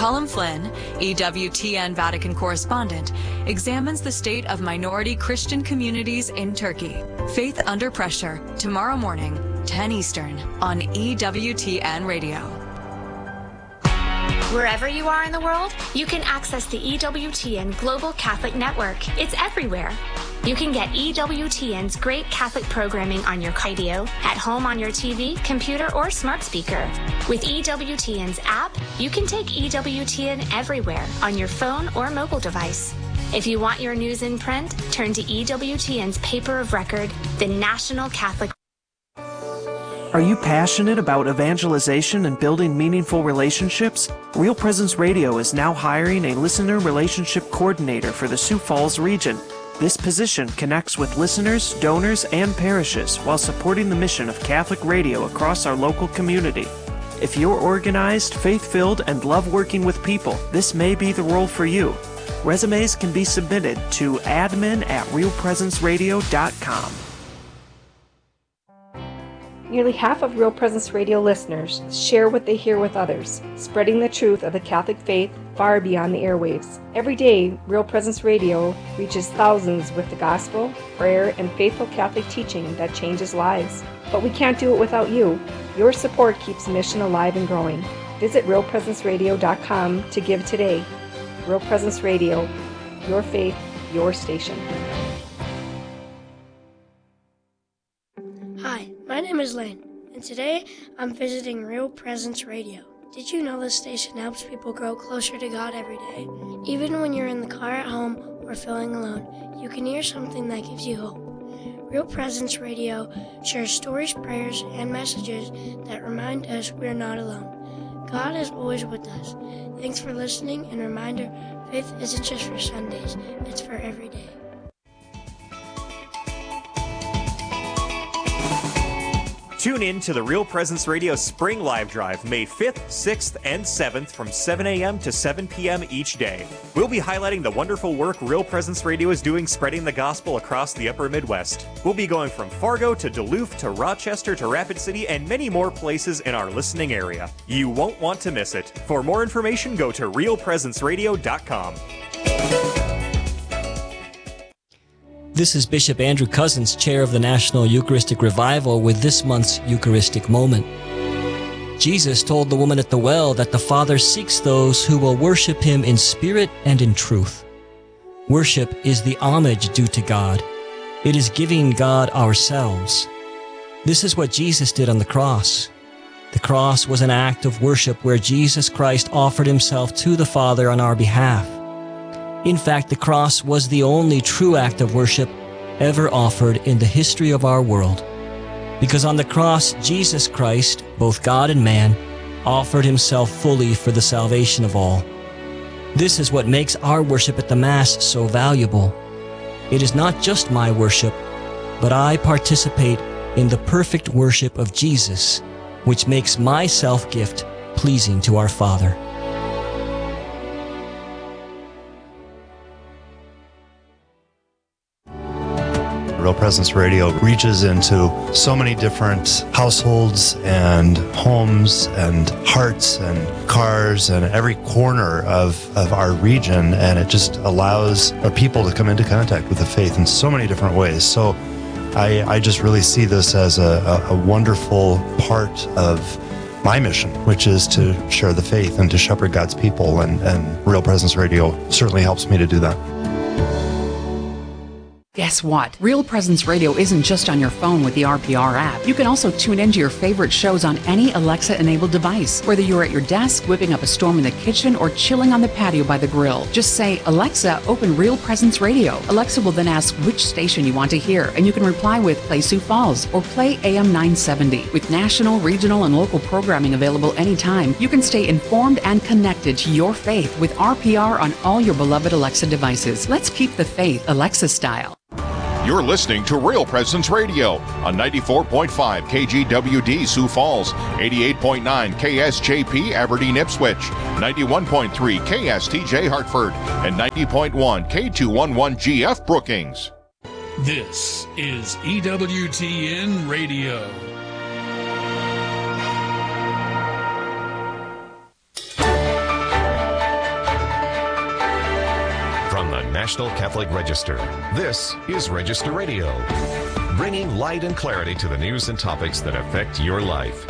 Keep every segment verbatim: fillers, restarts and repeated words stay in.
Colin Flynn, E W T N Vatican correspondent, examines the state of minority Christian communities in Turkey. Faith Under Pressure, tomorrow morning, ten Eastern, on E W T N Radio. Wherever you are in the world, you can access the E W T N Global Catholic Network. It's everywhere. You can get E W T N's great Catholic programming on your radio, at home on your T V, computer, or smart speaker. With E W T N's app, you can take E W T N everywhere on your phone or mobile device. If you want your news in print, turn to E W T N's paper of record, the National Catholic. Are you passionate about evangelization and building meaningful relationships? Real Presence Radio is now hiring a listener relationship coordinator for the Sioux Falls region. This position connects with listeners, donors, and parishes while supporting the mission of Catholic radio across our local community. If you're organized, faith-filled, and love working with people, this may be the role for you. Resumes can be submitted to admin at real presence radio dot com. Nearly half of Real Presence Radio listeners share what they hear with others, spreading the truth of the Catholic faith far beyond the airwaves. Every day, Real Presence Radio reaches thousands with the gospel, prayer, and faithful Catholic teaching that changes lives. But we can't do it without you. Your support keeps the mission alive and growing. Visit real presence radio dot com to give today. Real Presence Radio, your faith, your station. Hi, my name is Lane, and today I'm visiting Real Presence Radio. Did you know this station helps people grow closer to God every day? Even when you're in the car at home or feeling alone, you can hear something that gives you hope. Real Presence Radio shares stories, prayers, and messages that remind us we're not alone. God is always with us. Thanks for listening, and reminder, faith isn't just for Sundays, it's for every day. Tune in to the Real Presence Radio Spring Live Drive, May fifth, sixth, and seventh from seven a.m. to seven p.m. each day. We'll be highlighting the wonderful work Real Presence Radio is doing spreading the gospel across the upper Midwest. We'll be going from Fargo to Duluth to Rochester to Rapid City and many more places in our listening area. You won't want to miss it. For more information, go to real presence radio dot com. This is Bishop Andrew Cousins, Chair of the National Eucharistic Revival, with this month's Eucharistic Moment. Jesus told the woman at the well that the Father seeks those who will worship Him in spirit and in truth. Worship is the homage due to God. It is giving God ourselves. This is what Jesus did on the cross. The cross was an act of worship where Jesus Christ offered Himself to the Father on our behalf. In fact, the cross was the only true act of worship ever offered in the history of our world. Because on the cross, Jesus Christ, both God and man, offered Himself fully for the salvation of all. This is what makes our worship at the Mass so valuable. It is not just my worship, but I participate in the perfect worship of Jesus, which makes my self-gift pleasing to our Father. Real Presence Radio reaches into so many different households and homes and hearts and cars and every corner of, of our region, and it just allows our people to come into contact with the faith in so many different ways. So I, I just really see this as a, a, a wonderful part of my mission, which is to share the faith and to shepherd God's people, and, and Real Presence Radio certainly helps me to do that. Guess what? Real Presence Radio isn't just on your phone with the R P R app. You can also tune into your favorite shows on any Alexa-enabled device, whether you're at your desk, whipping up a storm in the kitchen, or chilling on the patio by the grill. Just say, "Alexa, open Real Presence Radio." Alexa will then ask which station you want to hear, and you can reply with "Play Sioux Falls" or "Play A M nine seventy." With national, regional, and local programming available anytime, you can stay informed and connected to your faith with R P R on all your beloved Alexa devices. Let's keep the faith Alexa style. You're listening to Real Presence Radio on ninety-four point five K G W D Sioux Falls, eighty-eight point nine K S J P Aberdeen Ipswich, ninety-one point three K S T J Hartford, and ninety point one K two eleven G F Brookings. This is E W T N Radio. National Catholic Register. This is Register Radio, bringing light and clarity to the news and topics that affect your life.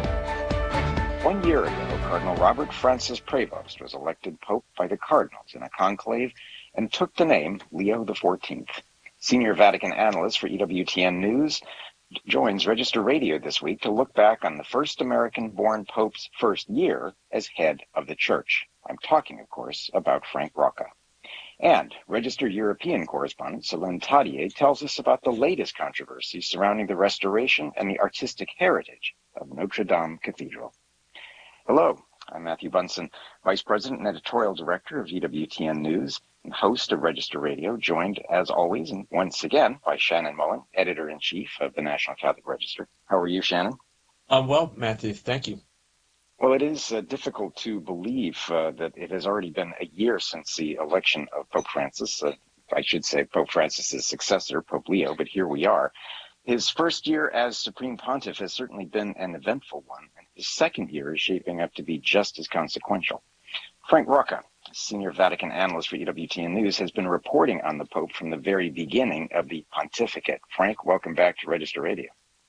One year ago, Cardinal Robert Francis Prevost was elected Pope by the Cardinals in a conclave and took the name Leo the fourteenth. Senior Vatican analyst for E W T N News joins Register Radio this week to look back on the first American-born Pope's first year as head of the Church. I'm talking, of course, about Frank Rocca. And Register European correspondent Celine Tadier tells us about the latest controversies surrounding the restoration and the artistic heritage of Notre Dame Cathedral. Hello, I'm Matthew Bunson, Vice President and Editorial Director of E W T N News and host of Register Radio, joined, as always, and once again, by Shannon Mullen, Editor-in-Chief of the National Catholic Register. How are you, Shannon? I'm well, Matthew. Thank you. Well, it is uh, difficult to believe uh, that it has already been a year since the election of Pope Francis. Uh, I should say Pope Francis's successor, Pope Leo, but here we are. His first year as Supreme Pontiff has certainly been an eventful one, and his second year is shaping up to be just as consequential. Frank Rocca, Senior Vatican Analyst for E W T N News, has been reporting on the Pope from the very beginning of the pontificate. Frank, welcome back to Register Radio.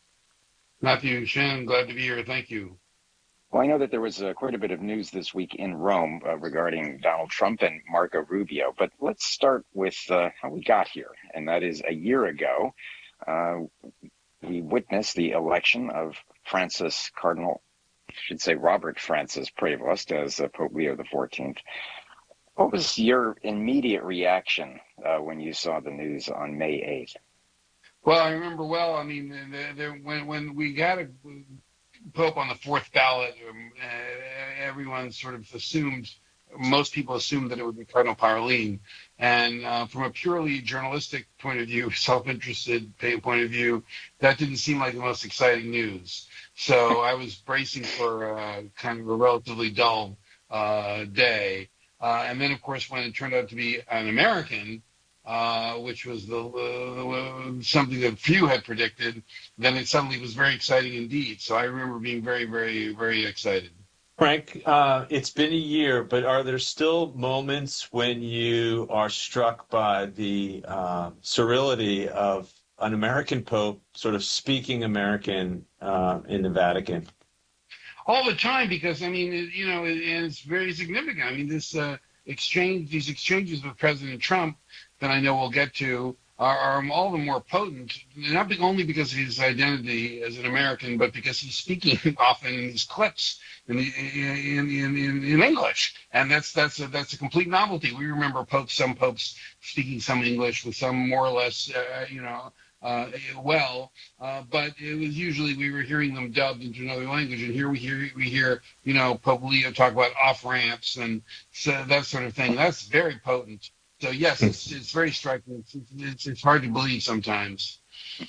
Matthew, Shannon, glad to be here. Thank you. Well, I know that there was uh, quite a bit of news this week in Rome uh, regarding Donald Trump and Marco Rubio, but let's start with uh, how we got here, and that is a year ago. Uh, we witnessed the election of Francis Cardinal, I should say Robert Francis Prevost as uh, Pope Leo the fourteenth. What was your immediate reaction uh, when you saw the news on May eighth? Well, I remember well. I mean, the, the, when when we got a Pope on the fourth ballot, um, uh, everyone sort of assumed, most people assumed that it would be Cardinal Parolin. And uh, from a purely journalistic point of view, self-interested point of view, that didn't seem like the most exciting news. So I was bracing for uh, kind of a relatively dull uh, day. Uh, and then, of course, when it turned out to be an American, uh, which was the, uh, something that few had predicted, then it suddenly was very exciting indeed. So I remember being very, very, very excited. Frank, uh, it's been a year, but are there still moments when you are struck by the uh, surreality of an American Pope sort of speaking American uh, in the Vatican? All the time, because, I mean, it, you know, it, and it's very significant. I mean, this uh, exchange, these exchanges with President Trump that I know we'll get to are, are all the more potent, not only because of his identity as an American, but because he's speaking often in these clips in, the, in, in, in, in English. And that's that's a, that's a complete novelty. We remember popes, some popes speaking some English with some more or less, uh, you know, uh, well, uh, but it was usually we were hearing them dubbed into another language. And here we hear, we hear you know, Pope Leo talk about off-ramps and so that sort of thing. That's very potent. So, yes, it's it's very striking. It's, it's, it's hard to believe sometimes.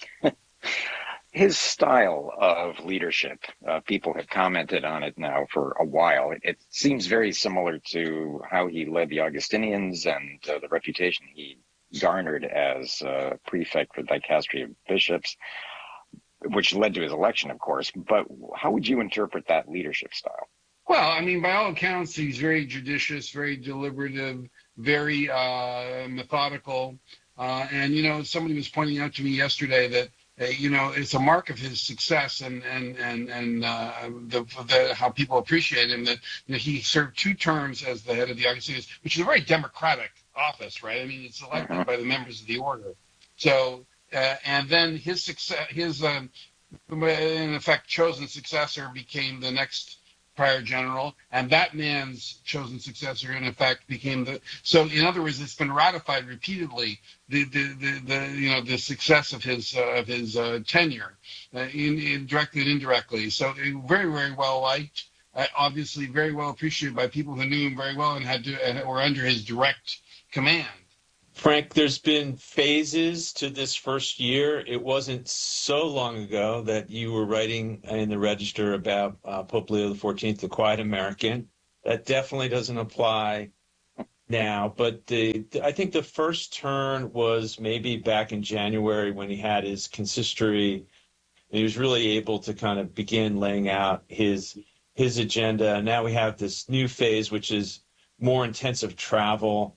His style of leadership, uh, people have commented on it now for a while. It, it seems very similar to how he led the Augustinians and uh, the reputation he garnered as uh, prefect for the dicastery of bishops, which led to his election, of course. But how would you interpret that leadership style? Well, I mean, by all accounts, he's very judicious, very deliberative, very uh, methodical. Uh, and, you know, somebody was pointing out to me yesterday that, uh, you know, it's a mark of his success and and and, and uh, the, the, how people appreciate him that you know, he served two terms as the head of the Augustinians, which is a very democratic office, right? I mean, it's elected uh-huh. by the members of the order. So, uh, and then his success, his, um, in effect, chosen successor became the next prior general, and that man's chosen successor, in effect, became the. So, in other words, it's been ratified repeatedly. The the the, the you know the success of his uh, of his uh, tenure, uh, in, in directly and indirectly. So, very very well liked. Uh, obviously, very well appreciated by people who knew him very well and had to and were under his direct command. Frank, there's been phases to this first year. It wasn't so long ago that you were writing in the Register about uh, Pope Leo the fourteenth, the quiet American. That definitely doesn't apply now. But the, I think the first turn was maybe back in January when he had his consistory. And he was really able to kind of begin laying out his his agenda. And now we have this new phase, which is more intensive travel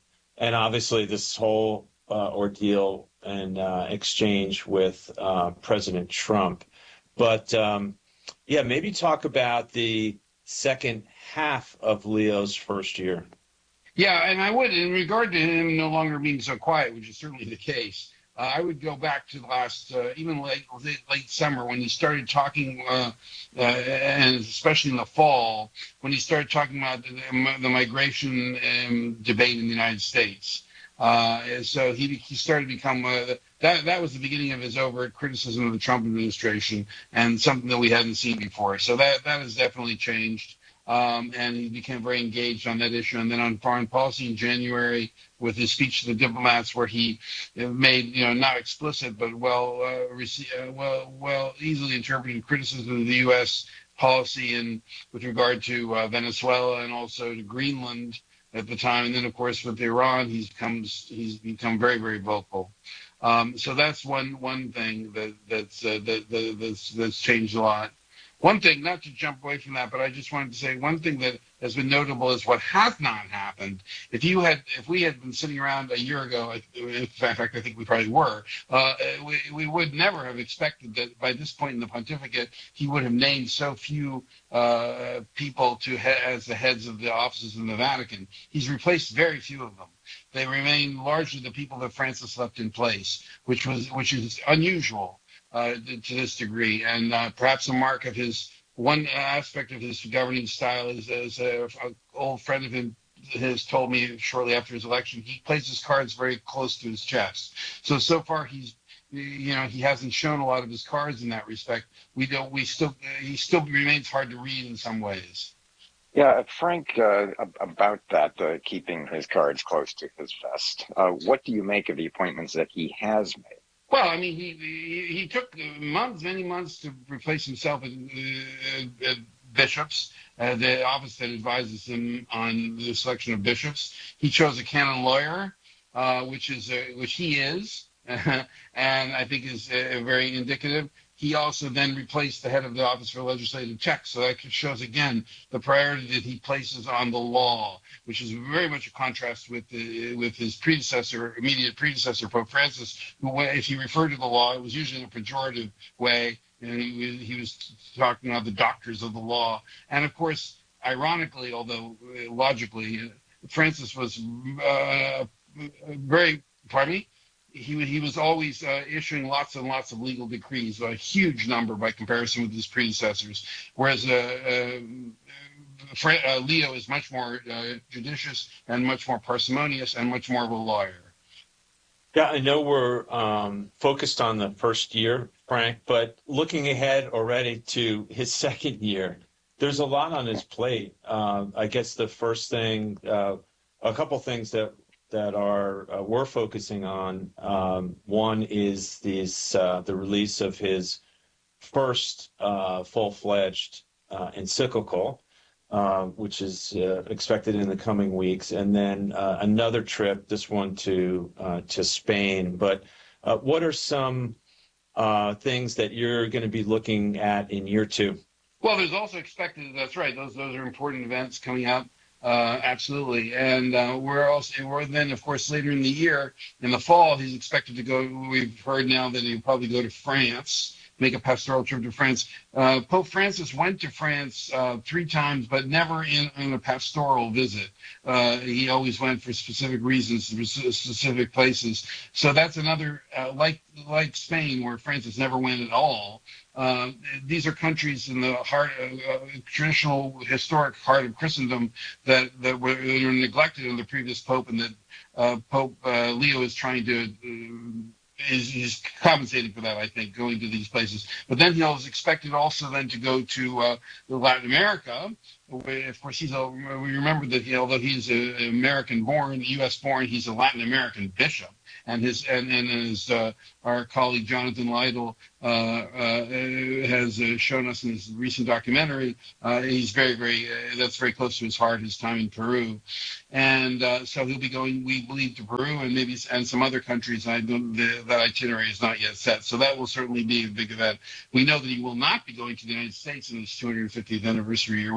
and obviously this whole uh, ordeal and uh, exchange with uh, President Trump. But um, yeah, maybe talk about the second half of Leo's first year. Yeah, and I would, in regard to him no longer being so quiet, which is certainly the case, uh, I would go back to last, uh, even late, late late summer when he started talking, uh, uh, and especially in the fall, when he started talking about the, the migration um, debate in the United States. Uh, so he he started to become, uh, that, that was the beginning of his overt criticism of the Trump administration, and something that we hadn't seen before. So that, that has definitely changed. Um, and he became very engaged on that issue. And then on foreign policy in January, with his speech to the diplomats, where he made, you know, not explicit but well, uh, rece- uh, well, well, easily interpreted criticism of the U S policy in with regard to uh, Venezuela and also to Greenland at the time. And then, of course, with Iran, he's comes he's become very, very vocal. Um, so that's one one thing that that's uh, that, that, that's that's changed a lot. One thing, not to jump away from that, but I just wanted to say one thing that has been notable is what has not happened. If you had, if we had been sitting around a year ago, in fact, I think we probably were, uh, we, we would never have expected that by this point in the pontificate, he would have named so few uh, people to he- as the heads of the offices in the Vatican. He's replaced very few of them. They remain largely the people that Francis left in place, which was which is unusual. Uh, to this degree, and uh, perhaps a mark of his one aspect of his governing style is, as a, a old friend of him has told me shortly after his election, he plays his cards very close to his chest. So so far he's, you know, he hasn't shown a lot of his cards in that respect. We don't. We still. He still remains hard to read in some ways. Yeah, Frank, uh, about that, uh, keeping his cards close to his vest. Uh, what do you make of the appointments that he has made? Well, I mean, he he, he took months, many months to replace himself at, uh, at bishops, uh, the office that advises him on the selection of bishops. He chose a canon lawyer, uh, which is uh, which he is, and I think is uh, very indicative. He also then replaced the head of the Office for Legislative Checks, so that shows again the priority that he places on the law, which is very much a contrast with the, with his predecessor, immediate predecessor, Pope Francis, who, if he referred to the law, it was usually in a pejorative way. And he, he was talking about the doctors of the law, and of course, ironically, although logically, Francis was uh, very, pardon me. He he was always uh, issuing lots and lots of legal decrees, a huge number by comparison with his predecessors. Whereas uh, uh, uh, Leo is much more uh, judicious and much more parsimonious and much more of a lawyer. Yeah, I know we're um, focused on the first year, Frank, but looking ahead already to his second year, there's a lot on his plate. Uh, I guess the first thing, uh, a couple things that that are uh, we're focusing on. Um, one is this, uh, the release of his first uh, full-fledged uh, encyclical, uh, which is uh, expected in the coming weeks, and then uh, another trip, this one to uh, to Spain. But uh, what are some uh, things that you're going to be looking at in year two? Well, there's also expected, that's right, those those are important events coming up. Uh, absolutely. And uh, we're also, we're then, of course, later in the year, in the fall, he's expected to go, we've heard now that he'll probably go to France, make a pastoral trip to France. Uh, Pope Francis went to France uh, three times, but never in, in a pastoral visit. Uh, he always went for specific reasons, to specific places. So that's another, uh, like like Spain, where Francis never went at all. Uh, these are countries in the heart, uh, uh, traditional, historic heart of Christendom that, that were, that were neglected in the previous Pope, and that uh, Pope uh, Leo is trying to uh, is he's compensating for that, I think, going to these places. But then he was expected also then to go to uh, Latin America. Where, of course, he's a, we remember that he, although he's an American-born, U S born, he's a Latin American bishop. And his and, and his uh, our colleague Jonathan Lytle uh, uh, has uh, shown us in his recent documentary. Uh, he's very, very uh, that's very close to his heart. His time in Peru, and uh, so he'll be going, we believe, to Peru and maybe and some other countries. I don't, the, that itinerary is not yet set, so that will certainly be a big event. We know that he will not be going to the United States in his two hundred fiftieth anniversary year, which obviously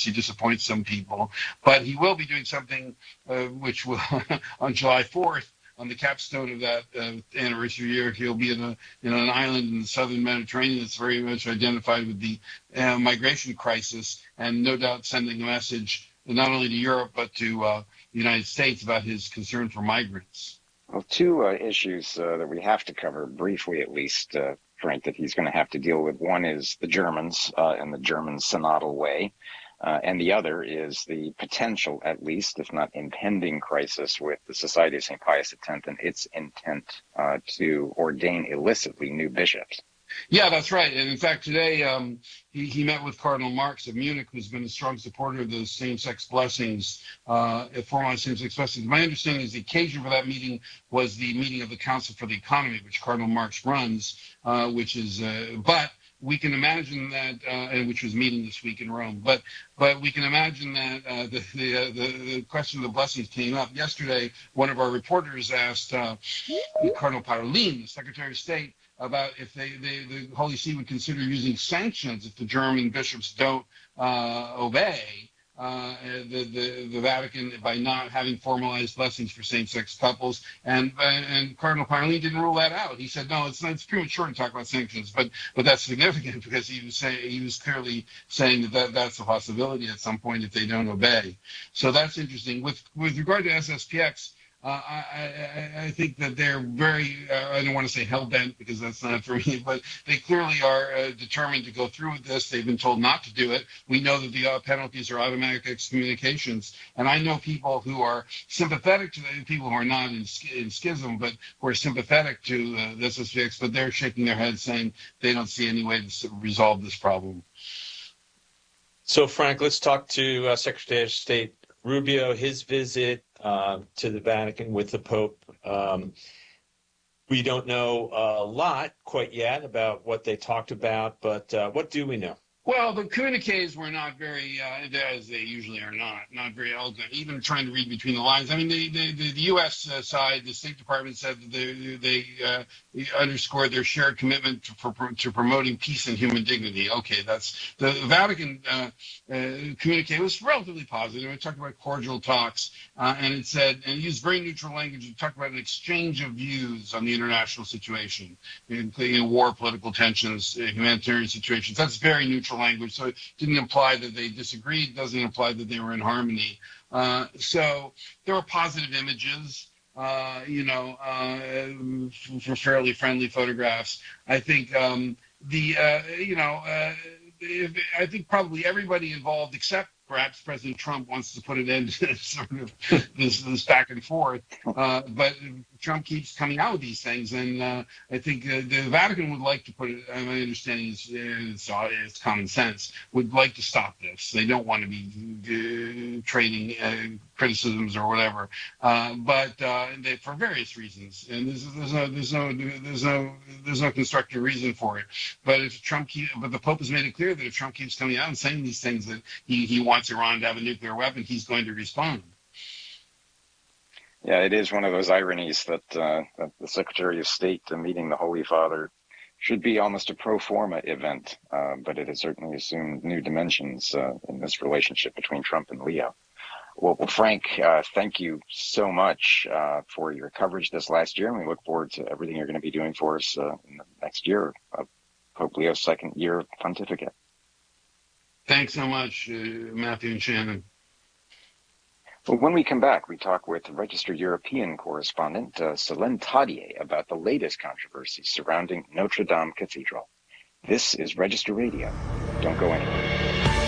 he disappoints some people. But he will be doing something uh, which will, on July fourth, on the capstone of that uh, anniversary year, he'll be in, a, in an island in the southern Mediterranean that's very much identified with the uh, migration crisis, and no doubt sending a message not only to Europe but to uh, the United States about his concern for migrants. Well, two uh, issues uh, that we have to cover briefly, at least, uh, Frank, that he's going to have to deal with. One is the Germans uh, and the German synodal way. Uh, and the other is the potential, at least, if not impending, crisis with the Society of Saint Pius X and its intent uh, to ordain illicitly new bishops. Yeah, that's right. And in fact, today um, he, he met with Cardinal Marx of Munich, who's been a strong supporter of the same-sex blessings, uh, formalized same-sex blessings. My understanding is the occasion for that meeting was the meeting of the Council for the Economy, which Cardinal Marx runs, uh, which is, uh, but we can imagine that, uh, and which was meeting this week in Rome, but but we can imagine that uh, the the, uh, the the question of the blessings came up yesterday. One of our reporters asked uh, Cardinal Parolin, the Secretary of State, about if they, they the Holy See would consider using sanctions if the German bishops don't uh, obey uh, the, the the Vatican by not having formalized blessings for same-sex couples. And and Cardinal Parolin didn't rule that out. He said, no, it's not, it's premature to talk about sanctions, but but that's significant because he was saying he was clearly saying that, that that's a possibility at some point if they don't obey. So that's interesting. With with regard to S S P X. Uh, I, I, I think that they're very, uh, I don't want to say hell-bent because that's not for me, but they clearly are uh, determined to go through with this. They've been told not to do it. We know that the uh, penalties are automatic excommunications. And I know people who are sympathetic to the people who are not in, in schism, but who are sympathetic to uh, this S S P X, but they're shaking their heads saying they don't see any way to resolve this problem. So, Frank, let's talk to uh, Secretary of State Rubio, his visit uh, to the Vatican with the Pope. Um, we don't know a lot quite yet about what they talked about, but uh, what do we know? Well, the communiques were not very, uh, as they usually are not, not very eloquent, even trying to read between the lines. I mean, the, the, the U S uh, side, the State Department said that they, they uh, underscored their shared commitment to, for, to promoting peace and human dignity. Okay, that's the Vatican uh, uh, communique was relatively positive. It talked about cordial talks, uh, and it said, and it used very neutral language. It talked about an exchange of views on the international situation, including war, political tensions, uh, humanitarian situations. That's very neutral language, so it didn't imply that they disagreed. It doesn't imply that they were in harmony. Uh, so there were positive images, uh, you know, uh, for fairly friendly photographs. I think um, the, uh, you know, uh, I think probably everybody involved except perhaps President Trump wants to put an end to sort of this, this back and forth. Uh, but Trump keeps coming out with these things, and uh, I think uh, the Vatican would like to put it, uh, my understanding is it's, it's common sense, would like to stop this. They don't want to be uh, trading uh, criticisms or whatever, uh, but uh, they, for various reasons. And there's, there's, no, there's, no, there's, no, there's no constructive reason for it. But if Trump keep, but the Pope has made it clear that if Trump keeps coming out and saying these things that he, he wants wants Iran to have a nuclear weapon, he's going to respond. Yeah, it is one of those ironies that, uh, that the Secretary of State uh, meeting the Holy Father should be almost a pro forma event, uh, but it has certainly assumed new dimensions uh, in this relationship between Trump and Leo. Well, well Frank, uh, thank you so much uh, for your coverage this last year, and we look forward to everything you're going to be doing for us uh, in the next year of Pope Leo's second year of pontificate. Thanks so much, uh, Matthew and Shannon. Well, when we come back, we talk with registered European correspondent uh, Céline Tadier about the latest controversies surrounding Notre Dame Cathedral. This is Register Radio. Don't go anywhere.